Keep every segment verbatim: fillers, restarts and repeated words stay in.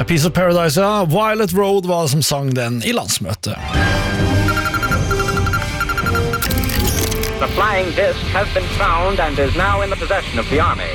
A Piece of Paradise, ja. Violet Road var som sang den i landsmøtet. The flying disc has been found and is now in the possession of the Army.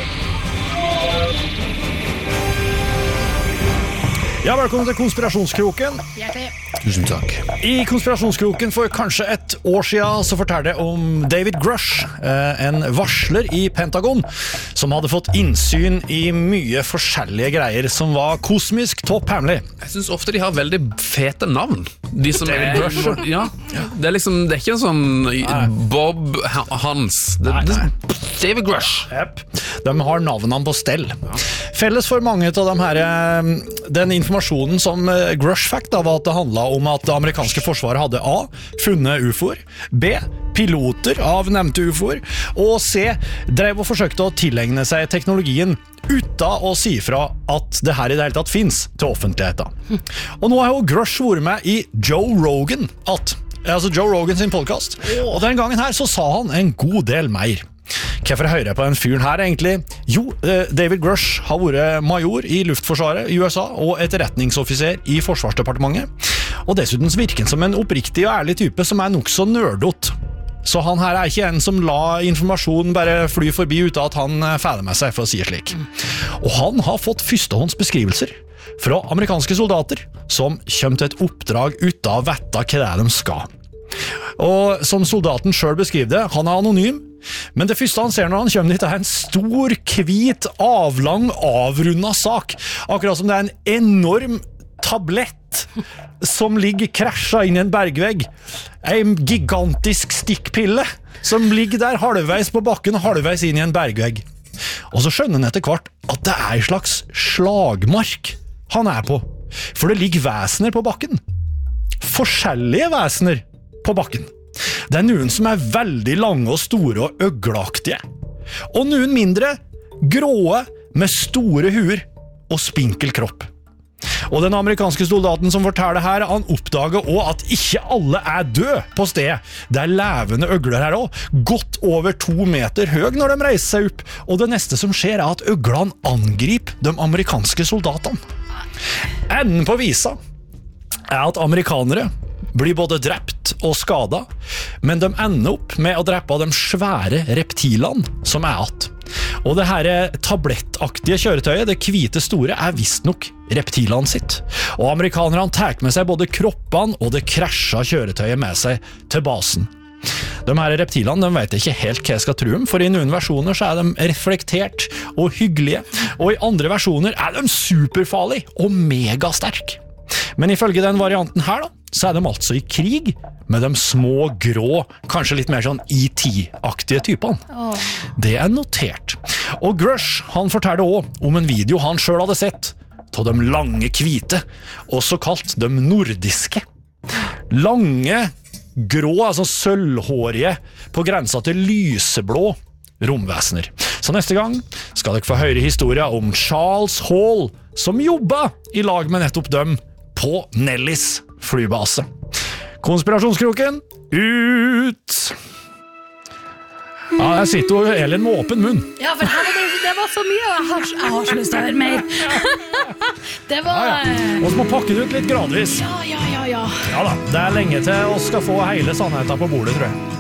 Ja, velkommen til Konspirasjonskroken. Tusen takk. I Konspirasjonskroken for kanskje et år siden så fortalte jeg om David Grush, en varsler i Pentagon, som hadde fått innsyn i mye forskjellige greier som var kosmisk topp hemmelig. Jeg synes ofte de har veldig fete navn. De som David er, Grush. Ja, det er liksom, det er ikke en sånn Bob Hans. Det, Nei, det, nei. David Grush. Yep. De har navnene på stell. Felles for mange av de her, den informasjonen som Grush fikk da, var at det handlet om at det amerikanske forsvaret hadde A. funnet U F O-er, B. piloter av nevnte U F O-er, og C. drev og forsøkte å tilegne seg teknologien uten å si fra at det her i det hele tatt finnes til offentligheten. Og nå har jo Grush vært med i Joe Rogan, at, altså Joe Rogan sin podcast, og den gangen her så sa han en god del mer. Hvorfor hører jeg på den fyren her egentlig? Jo, David Grush har vært major i luftforsvaret i U S A og etterretningsoffiser i forsvarsdepartementet, og dessuten virker han som en oppriktig og ærlig type som er nok så nørdot. Så han her er ikke en som la informasjon bare fly forbi uten at han fæler med seg, for å si det slik. Og han har fått førstehånds beskrivelser fra amerikanske soldater som kommer til et oppdrag uten å vite hva de skal. Og som soldaten selv beskriver det, han er anonym, men det første han ser når han kommer dit er en stor, hvit, avlang, avrundet sak. Akkurat som det er en enorm tablett som ligger krasjet inn i en bergvegg. En gigantisk stikkpille som ligger der halvveis på bakken og halvveis inn i en bergvegg. Og så skjønner han etter hvert at det er en slags slagmark han er på. For det ligger vesener på bakken. Forskjellige vesener på bakken. Det er noen som er veldig lange og store og øgleaktige. Og noen mindre, gråe, med store huer og spinkel kropp. Og den amerikanske soldaten som forteller her, han oppdager også at ikke alle er død på stedet. Det er levende øgler her også, godt over to meter høy når de reiser seg opp. Og det neste som skjer er at øglene angriper de amerikanske soldatene. Enden på visa er at amerikanere blir både drept og skadet, men de ender opp med å drepe de svære reptilene som er att. Og det her tablettaktige kjøretøyet, det hvite store, er visst nok reptilene sitt. Og amerikanerne tar med seg både kroppene og det krasjet kjøretøyet med seg til basen. De her reptilene, de vet ikke helt hva jeg skal tro om, for i noen versjoner så er de reflektert og hyggelige, og i andre versjoner er de superfarlige og megasterk. Men ifølge den varianten her da, så er de altså i krig med de små, grå, kanskje litt mer sånn E T-aktige typene. Oh. Det er notert. Og Grush, han forteller også om en video han selv hadde sett, av de lange hvite, også kalt de nordiske. Lange, grå, altså sølvhårige, på grensa til lyseblå romvesener. Så neste gang skal dere få høre historien om Charles Hall, som jobbet i lag med nettopp dem på Nellis flybase. Konspirasjonskroken ut! Ja, jeg sitter jo Elin med åpen munn. Ja, for her var det, det var så mye, og jeg har, jeg har så lyst til å høre mer. Det var... Ja, ja. Og så må pakke det ut litt gradvis. Ja, ja, ja, ja. Ja da, det er lenge til å skal få hele sannheten på bordet, tror jeg.